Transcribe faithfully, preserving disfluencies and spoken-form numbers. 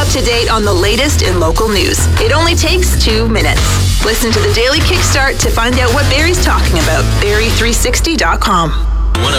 to date on the latest in local news. It only takes two minutes. Listen to the Daily Kickstart to find out what Barrie's talking about. Barrie three sixty dot com.